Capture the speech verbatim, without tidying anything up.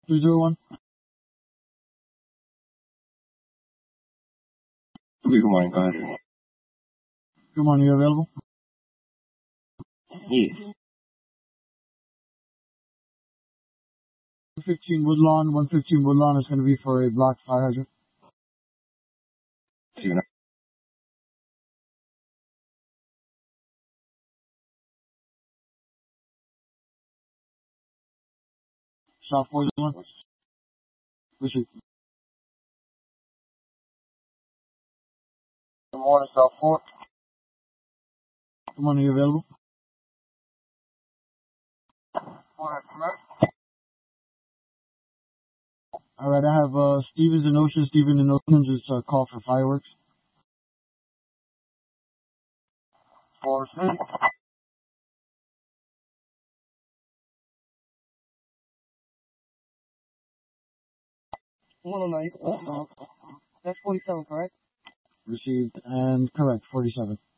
two zero one. Good morning, go ahead. Good morning, you available? Yes. one fifteen Woodlawn, one fifteen Woodlawn is going to be for a block fire hydrant. Two nine. South four zero one. Appreciate it. Good morning, South Fort. Good morning, you available? Morning, correct? Alright, I have uh, Stevens and Ocean. Steven and Ocean just uh, call for fireworks. Four three. one oh nine. That's forty-seven, correct? Received and correct, forty-seven.